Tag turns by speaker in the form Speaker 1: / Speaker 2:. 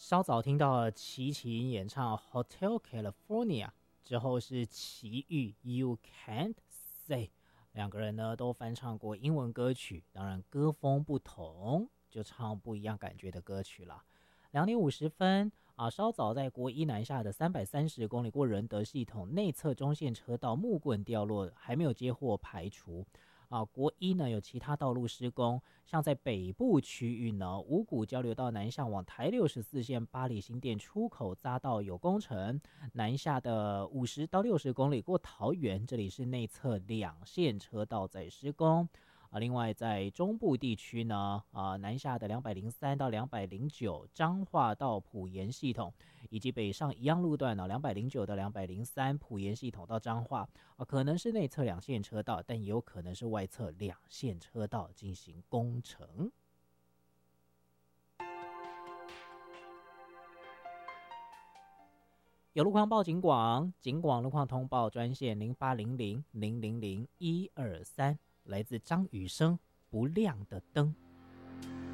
Speaker 1: 稍早听到了齐秦演唱《Hotel California》，之后是齐豫《You Can't Say》，两个人呢都翻唱过英文歌曲，当然歌风不同，就唱不一样感觉的歌曲啦。2点50分啊，稍早在国一南下的330公里过仁德系统内侧中线车道木棍掉落，还没有接获排除。国一呢有其他道路施工，像在北部区域呢，五股交流道南向往台64线八里新店出口匝道有工程，南下的50到60公里过桃园，这里是内侧两线车道在施工。另外在中部地区呢，南下的203到209彰化到埔盐系统，以及北上一样路段呢，209到203埔盐系统到彰化，可能是内侧两线车道，但也有可能是外侧两线车道进行工程。有路况报警广，警广路况通报专线0800000123，来自张雨生《不亮的灯》。